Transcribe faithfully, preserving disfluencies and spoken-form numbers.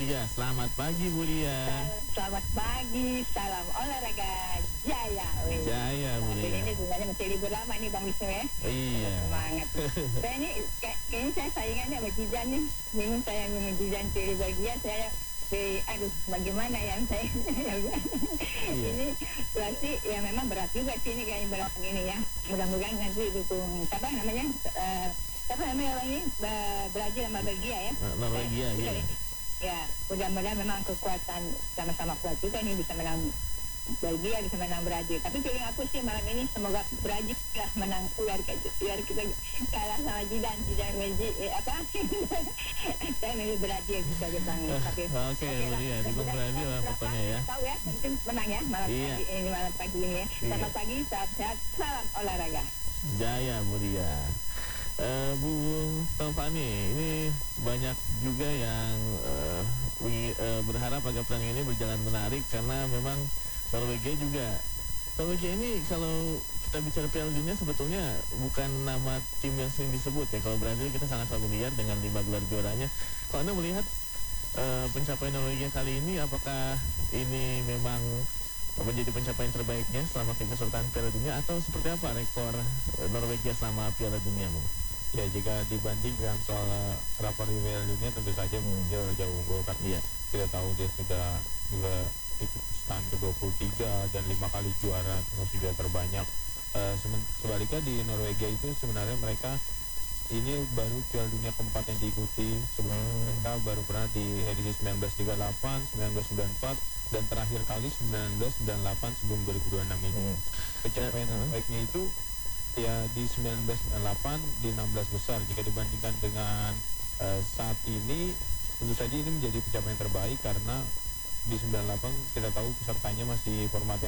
Lia. Selamat pagi Bu Lia. Selamat pagi, salam olahraga Jaya. Wih. Jaya Bu Lia. Ini sebenarnya masih libur lama nih Bang Wisnu ya. Iya. Semangat. Saya ini kayak, kayaknya saya saingannya sama Jijan nih. Bingung saya sama Jijan pilih bagian saya. Eh, aduh, bagaimana yang saya iya. Ini berarti ya memang berat juga sih ini kayaknya berat ini ya. Mudah-mudahan nanti dukung siapa namanya? Uh, siapa namanya orang ini? Ba- Brazil sama Belgia ya. Norwegia eh, ya. Ya, mudah-mudahan memang kekuatan sama-sama kuat juga nih bisa menang Belgia, bisa menang Brazil. Tapi feeling aku sih malam ini semoga Brazil lah menang biar, biar kita kalah sama Jidan, Jidan Meji, eh, apa? Saya milih Brazil bisa Jepang. Tapi Oke, okay, Bu Lia, dukung Brazil lah pokoknya ya. Tahu ya, mungkin menang ya malam iya. pagi ini malam pagi ini ya. Selamat iya. pagi, salam sehat, salam olahraga. Jaya Bu Lia. Uh, Bu Taufani, ini banyak juga yang uh, uh, berharap agar pertandingan ini berjalan menarik karena memang Norwegia juga. Norwegia ini kalau kita bicara Piala Dunia sebetulnya bukan nama tim yang sering disebut ya. Kalau Brazil kita sangat familiar dengan lima gelar juaranya. Kalau Anda melihat uh, pencapaian Norwegia kali ini, apakah ini memang menjadi pencapaian terbaiknya selama keikutsertaan Piala Dunia atau seperti apa rekor Norwegia selama Piala Dunia, Bu? Ya, jika dibandingkan soal rapor di Piala Dunia tentu saja hmm. jauh jauh unggul karena iya. kita tahu dia sudah juga ikut stand ke dua puluh tiga dan lima kali juara termasuk juga terbanyak. Uh, sebaliknya di Norwegia itu sebenarnya mereka ini baru Piala Dunia keempat yang diikuti. Sebelumnya hmm. mereka baru pernah di edisi seribu sembilan ratus tiga puluh delapan, seribu sembilan ratus sembilan puluh empat dan terakhir kali seribu sembilan ratus sembilan puluh delapan sebelum dua ribu dua puluh enam ini. Hmm. Pencapaian hmm. terbaiknya itu ya di seribu sembilan ratus sembilan puluh delapan di enam belas besar. Jika dibandingkan dengan uh, saat ini tentu saja ini menjadi pencapaian terbaik karena di sembilan puluh delapan kita tahu pesertanya masih format